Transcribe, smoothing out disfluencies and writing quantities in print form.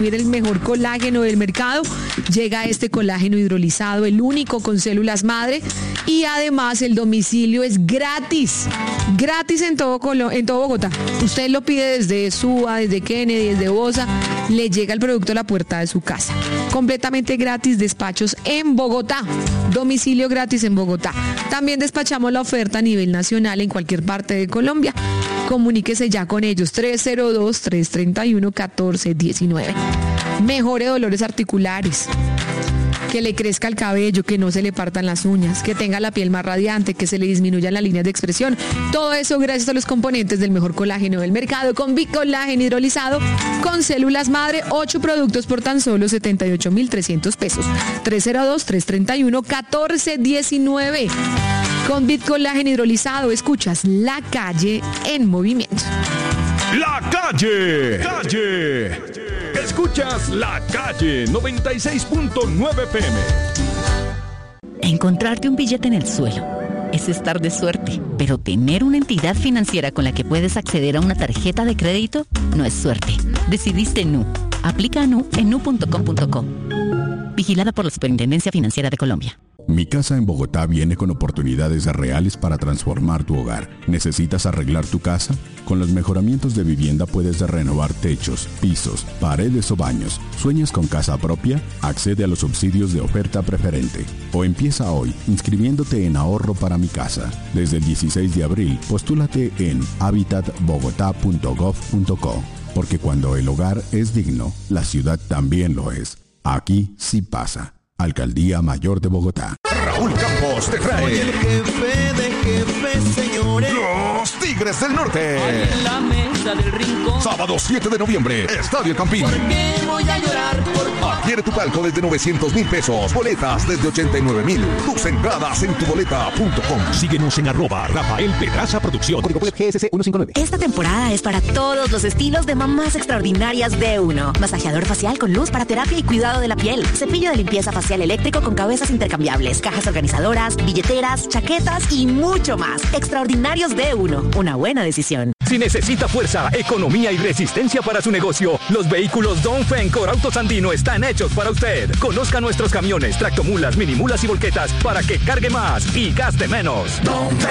El mejor colágeno del mercado. Llega este colágeno hidrolizado, el único con células madre, y además el domicilio es gratis en todo Bogotá. Usted lo pide desde Suba, desde Kennedy, desde Bosa, le llega el producto a la puerta de su casa. Completamente gratis, despachos en Bogotá, domicilio gratis en Bogotá. También despachamos la oferta a nivel nacional en cualquier parte de Colombia. Comuníquese ya con ellos, 302-331-1419. Mejore dolores articulares, que le crezca el cabello, que no se le partan las uñas, que tenga la piel más radiante, que se le disminuyan las líneas de expresión. Todo eso gracias a los componentes del mejor colágeno del mercado, con Bicolágeno hidrolizado, con células madre, 8 productos por tan solo 78.300 pesos. 302-331-1419. Con Bicolágeno hidrolizado, escuchas La Calle en movimiento. La Calle. Escuchas La Calle 96.9 FM. Encontrarte un billete en el suelo es estar de suerte, pero tener una entidad financiera con la que puedes acceder a una tarjeta de crédito no es suerte. Decidiste Nu. Aplica a Nu en nu.com.co. Vigilada por la Superintendencia Financiera de Colombia. Mi casa en Bogotá viene con oportunidades reales para transformar tu hogar. ¿Necesitas arreglar tu casa? Con los mejoramientos de vivienda puedes renovar techos, pisos, paredes o baños. ¿Sueñas con casa propia? Accede a los subsidios de oferta preferente. O empieza hoy inscribiéndote en Ahorro para mi casa. Desde el 16 de abril, postúlate en habitatbogotá.gov.co. Porque cuando el hogar es digno, la ciudad también lo es. Aquí sí pasa. Alcaldía Mayor de Bogotá. Raúl Campos te trae. Soy el jefe de jefes, señores. Los Tigres del Norte. En la mesa del rincón. Sábado 7 de noviembre, Estadio El Campín. ¿Por qué voy a llorar? Adquiere tu palco desde 900.000 pesos. Boletas desde 89.000. Tus entradas en tuboleta.com. Síguenos en @Rafael Pedraza Producción. Código GSC 159. Esta temporada es para todos los estilos de mamás extraordinarias de uno. Masajeador facial con luz para terapia y cuidado de la piel. Cepillo de limpieza facial eléctrico con cabezas intercambiables. Cajas organizadoras, billeteras, chaquetas y mucho más. Extraordinarios de uno. Una buena decisión. Si necesita fuerza, economía y resistencia para su negocio, los vehículos Dongfeng Corauto Sandino están hechos para usted. Conozca nuestros camiones, tractomulas, minimulas y volquetas para que cargue más y gaste menos. Dongfeng